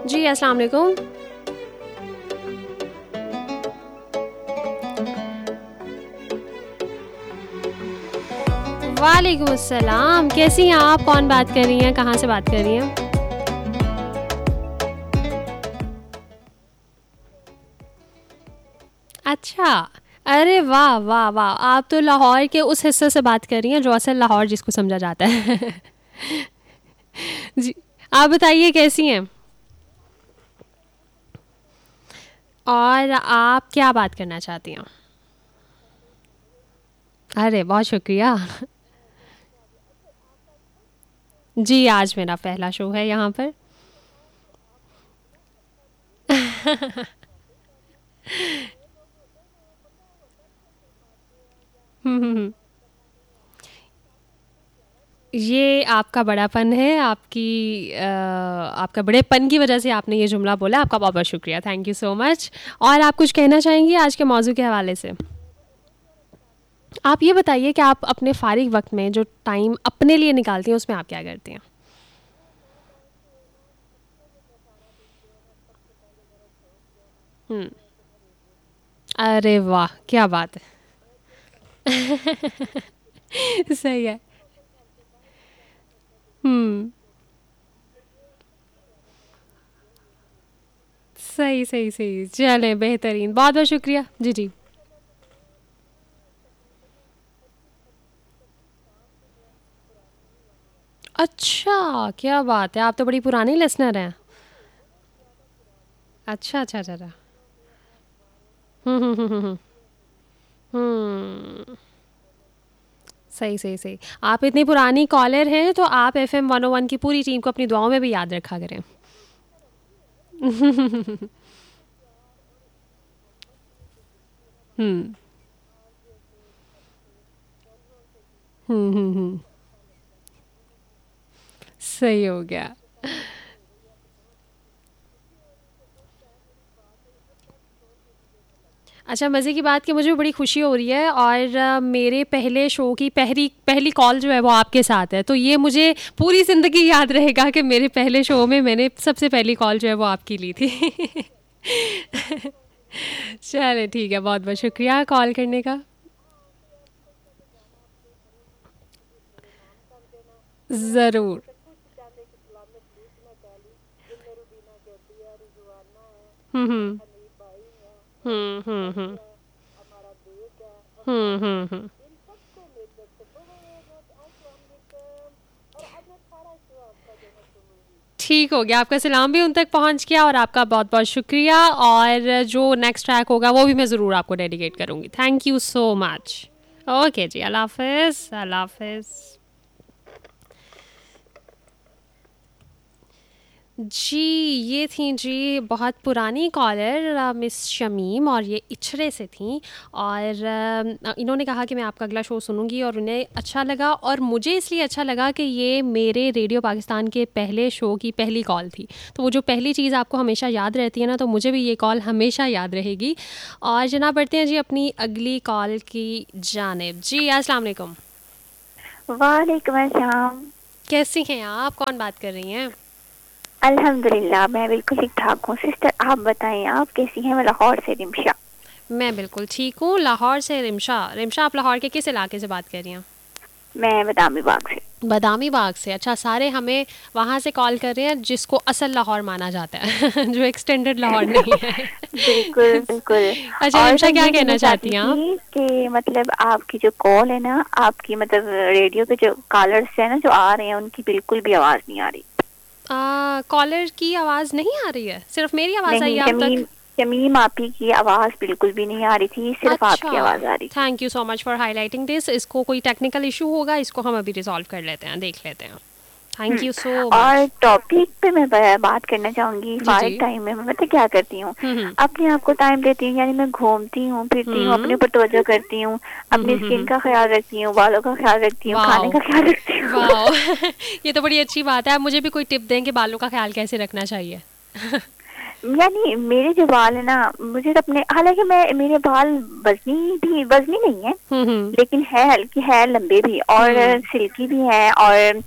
जी अस्सलाम वालेकुम। वालेकुम अस्सलाम, कैसी हैं आप? कौन बात कर रही हैं? कहाँ से बात कर रही हैं? अच्छा, अरे वाह वाह वाह, आप तो लाहौर के उस हिस्से से बात कर रही हैं जो असल लाहौर जिसको समझा जाता है। जी, आप बताइए कैसी हैं? और आप क्या बात करना चाहती हैं? अरे बहुत शुक्रिया। जी, आज मेरा पहला शो है यहाँ पर। ये आपका बड़ापन है, आपका बड़ेपन की वजह से आपने ये जुमला बोला। आपका बहुत बहुत शुक्रिया, थैंक यू सो मच। और आप कुछ कहना चाहेंगी आज के मौजू के हवाले से? आप ये बताइए कि आप अपने फारिग वक्त में जो टाइम अपने लिए निकालती हैं उसमें आप क्या करती हैं? हम्म। अरे वाह, क्या बात है। सही है। हम्म। सही सही सही, चलें, बेहतरीन, बहुत बहुत शुक्रिया। जी जी। अच्छा, क्या बात है, आप तो बड़ी पुरानी लिसनर हैं। अच्छा अच्छा अच्छा अच्छा। हम्म। हम्म। सही सही सही। आप इतनी पुरानी कॉलर हैं तो आप FM 101 की पूरी टीम को अपनी दुआओं में भी याद रखा करें। हम्म हम्म। सही हो गया। अच्छा, मज़े की बात कि मुझे बड़ी खुशी हो रही है और मेरे पहले शो की पहली पहली कॉल जो है वो आपके साथ है, तो ये मुझे पूरी ज़िंदगी याद रहेगा कि मेरे पहले शो में मैंने सबसे पहली कॉल जो है वो आपकी ली थी। चले ठीक है, बहुत बहुत शुक्रिया कॉल करने का। ज़रूर। हम्म हम्म। हम्म। ठीक हो गया, आपका सलाम भी उन तक पहुंच गया और आपका बहुत बहुत शुक्रिया। और जो नेक्स्ट ट्रैक होगा वो भी मैं ज़रूर आपको डेडिकेट करूँगी। Thank you so much. Okay जी, अल्लाह हाफिज़, अल्लाह हाफिज़। जी, ये थी जी बहुत पुरानी कॉलर मिस शमीम, और ये इचरे से थी। और इन्होंने कहा कि मैं आपका अगला शो सुनूंगी और उन्हें अच्छा लगा, और मुझे इसलिए अच्छा लगा कि ये मेरे रेडियो पाकिस्तान के पहले शो की पहली कॉल थी। तो वो जो पहली चीज़ आपको हमेशा याद रहती है ना, तो मुझे भी ये कॉल हमेशा याद रहेगी। और जना बढ़ते हैं जी अपनी अगली कॉल की जानिब। जी अस्सलाम वालेकुम। वालेकुम अस्सलाम। कैसी हैं आप? कौन बात कर रही हैं? अल्हम्दुलिल्लाह, मैं बिल्कुल ठीक ठाक हूँ। सिस्टर आप बताएं, आप कैसी हैं? मैं लाहौर से रिमशा। मैं बिल्कुल ठीक हूँ, लाहौर से रिमशा। रिमशा, आप लाहौर के किस इलाके से बात कर रही हैं? मैं बदामी बाग से। बदामी बाग से। अच्छा, सारे हमें वहाँ से कॉल कर रहे हैं जिसको असल लाहौर माना जाता है। जो एक्सटेंडेड लाहौर नहीं है। बिल्कुल बिल्कुल। अच्छा और रिमशा, मैं क्या ये कहना कहना चाहती चाहती हैं आप? थी कि मतलब आपकी जो कॉल है ना, आपकी मतलब रेडियो पे जो कॉलर्स है ना जो आ रहे हैं, उनकी बिल्कुल भी आवाज़ नहीं आ रही। कॉलर की आवाज़ नहीं आ रही है? सिर्फ मेरी आवाज़ आई नहीं, है अब तक? शमीम शमीम आपी की आवाज़ बिल्कुल भी नहीं आ रही थी, सिर्फ अच्छा, आपकी आवाज़ आ रही थी। Thank you so much for highlighting this. इसको कोई टेक्निकल इशू होगा, इसको हम अभी रिजॉल्व कर लेते हैं, देख लेते हैं। Thank hmm. यू सो और मच। टॉपिक पे मैं बात करना चाहूंगी। जी फारिग जी। टाइम में मैं पता क्या करती हूँ, हम्म अपने आप को टाइम देती हूँ। यानी मैं घूमती हूँ फिरती हूँ, अपने हम्म ऊपर तवज्जो करती हूँ, अपनी स्किन हम्म। का ख्याल रखती हूँ, बालों का ख्याल रखती हूँ, खाने वाओ का ख्याल रखती हूँ। वाओ। ये तो बड़ी अच्छी बात है। आप मुझे भी कोई टिप दें कि बालों का ख्याल कैसे रखना चाहिए? यानी मेरे जो बाल है ना, मुझे तो अपने, हालांकि मैं, मेरे बाल वजनी नहीं है, हम्म। लेकिन है हल्की, है लंबे भी और हम्म सिल्की भी है और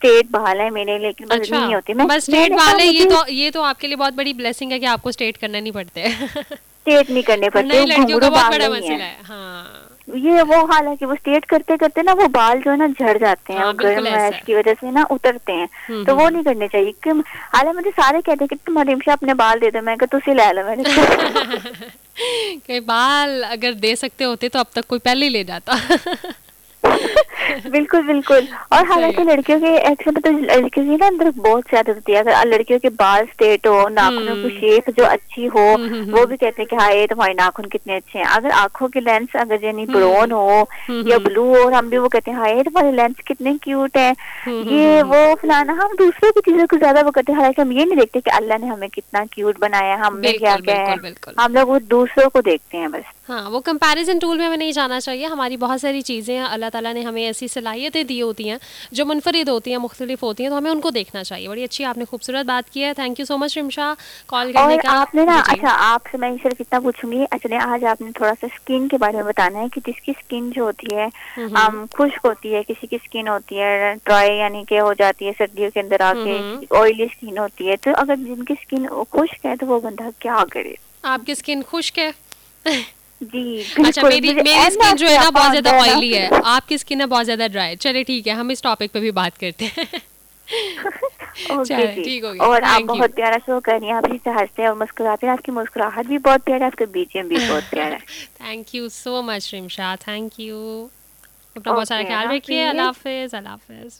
स्ट्रेट बाल है मेरे, लेकिन बस अच्छा, नहीं होती। मैं बस स्ट्रेट मैंने कहा बाल है, मुझे ये तो आपके लिए बहुत बड़ी ब्लेसिंग है कि आपको स्ट्रेट करने नहीं पड़ते। स्ट्रेट नहीं करने वरना पड़ते, ये वो लड़कियों का घुंघरू बहुत बाल बड़ा नहीं है। मसला है। हाँ ये वो हालांकि वो स्ट्रेट करते करते ना वो बाल जो है ना झड़ जाते हैं, हाँ, वो बिल्कुल गर्म ऐसा ऐश है। की वजह से ना उतरते हैं। तो वो हम्म। नहीं करने चाहिए कि हालांकि मुझे सारे कहते हैं कि तुम रिमशा अपने बाल दे दो, मैं कहा तुसी ले लो मैंने कहा। कि बाल अगर दे सकते होते तो अब तक कोई पहले ही ले जाता। बिल्कुल बिल्कुल। और सही हालांकि है। लड़कियों के एक्चुअली तो लड़कियों की ना अंदर बहुत सी आदत होती है, अगर लड़कियों के बाल स्ट्रेट हो, नाखूनों की हम्म शेप जो अच्छी हो, वो हम्म भी कहते हैं कि हाँ ये तुम्हारे नाखून कितने अच्छे हैं। अगर आंखों की लेंस अगर यानी ब्राउन हम्म हो या हम्म ब्लू हो, और हम भी वो कहते हैं हाँ ये तुम्हारे लेंस कितने क्यूट है, ये हम्म। वो फलाना, हम दूसरों की चीजों को ज्यादा वो करते हैं। हालांकि हम ये नहीं देखते कि अल्लाह ने हमें कितना क्यूट बनाया, हम में क्या बिल्कुल क्या है, बिल्कुल बिल्कुल। हम लोग वो दूसरों को देखते हैं बस। हाँ, वो कंपैरिजन टूल में हमें नहीं जाना चाहिए। हमारी बहुत सारी चीज़ें अल्लाह ताला ने हमें ऐसी सलाहियतें दी होती हैं जो मुनफरिद होती हैं, मुख्तलिफ होती हैं, तो हमें उनको देखना चाहिए। बड़ी अच्छी आपने खूबसूरत बात की है। Thank you so much Rimsha call करने और का। आपने ना, जी जी। अच्छा आपसे मैं सिर्फ इतना पूछूंगी, अच्छा आज आपने थोड़ा सा स्किन के बारे में बताना है कि जिसकी स्किन जो होती है खुश्क होती है, किसी की स्किन होती है ड्राई यानी कि हो जाती है सर्दियों के अंदर आके, हम्म। ऑयली स्किन होती है, तो अगर जिनकी स्किन खुश्क है तो वो बंदा क्या करे? आपकी स्किन खुश्क है? जी अच्छा, बिल्कुल, मेरी मुझे मेरी स्किन जो है ना बहुत ज्यादा आता है ऑयली है, ना। आपकी स्किन है बहुत ज्यादा ड्राई। चलिए ठीक है, हम इस टॉपिक पे भी बात करते हैं। ओके चलिए जी। ठीक हो गया, और आप थैंक यू। बहुत प्यारा शो कर रही हैं, आप इसी से हंसते हैं और मुस्कुराते हैं, आपकी मुस्कुराहट भी बहुत प्यारा है, आपका बीजीएम भी बहुत प्यारा है। Thank you so much Rimsha, thank you. अपना बहुत सारा ओके, ख्याल अल्लाह रखिए। अल्लाह हाफिज। हाफिज़, अल्लाह हाफिज़।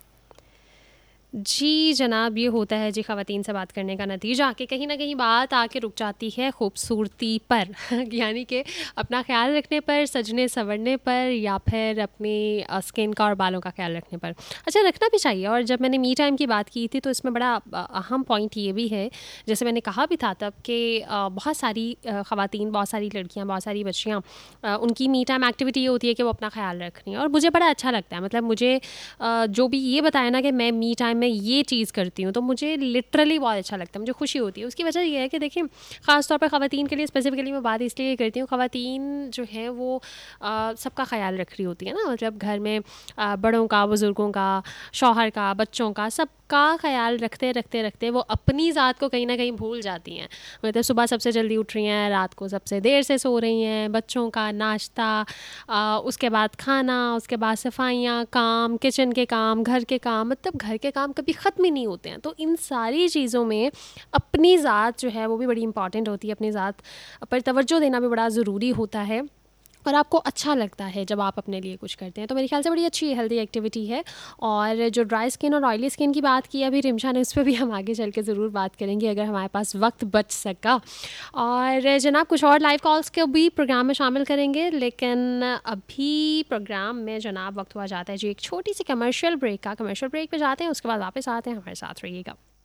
जी जनाब, ये होता है जी ख़वातीन से बात करने का नतीजा कि कहीं ना कहीं बात आके रुक जाती है खूबसूरती पर। यानी कि अपना ख्याल रखने पर, सजने संवरने पर, या फिर अपनी स्किन का और बालों का ख्याल रखने पर। अच्छा, रखना भी चाहिए। और जब मैंने मी टाइम की बात की थी तो इसमें बड़ा अहम पॉइंट ये भी है, जैसे मैंने कहा भी था तब कि बहुत सारी ख़वातीन, बहुत सारी लड़कियाँ, बहुत सारी बच्चियाँ, उनकी मी टाइम एक्टिविटी ये होती है कि वो अपना ख्याल रख रही हैं। और मुझे बड़ा अच्छा लगता है, मतलब मुझे जो भी ये बताया ना कि मैं मी टाइम में ये चीज़ करती हूँ, तो मुझे लिटरली बहुत अच्छा लगता है, मुझे खुशी होती है। उसकी वजह ये है कि देखिए, ख़ास तौर पर ख़वातीन के लिए स्पेसिफिकली मैं बात इसलिए करती हूँ, ख़वातीन जो है वो सबका ख्याल रख रही होती है ना, मतलब घर में बड़ों का, बुज़ुर्गों का, शौहर का, बच्चों का, सब का ख्याल रखते रखते रखते वो अपनी ज़ात को कहीं ना कहीं भूल जाती हैं। मतलब सुबह सबसे जल्दी उठ रही हैं, रात को सबसे देर से सो रही हैं, बच्चों का नाश्ता, उसके बाद खाना, उसके बाद सफाइयाँ, काम, किचन के काम, घर के काम, मतलब घर के काम कभी ख़त्म ही नहीं होते हैं। तो इन सारी चीज़ों में अपनी ज़ात जो है वो भी बड़ी इंपॉर्टेंट होती है, अपनी ज़ात पर तवज्जो देना भी बड़ा ज़रूरी होता है। और आपको अच्छा लगता है जब आप अपने लिए कुछ करते हैं, तो मेरे ख्याल से बड़ी अच्छी हेल्दी एक्टिविटी है। और जो ड्राई स्किन और ऑयली स्किन की बात की अभी रिमशा ने, उस पर भी हम आगे चल के ज़रूर बात करेंगे अगर हमारे पास वक्त बच सका। और जनाब, कुछ और लाइव कॉल्स को भी प्रोग्राम में शामिल करेंगे, लेकिन अभी प्रोग्राम में जनाब वक्त हुआ जाता है जी एक छोटी सी कमर्शियल ब्रेक का। कमर्शियल ब्रेक पे जाते हैं, उसके बाद वापस आते हैं, हमारे साथ रहिएगा।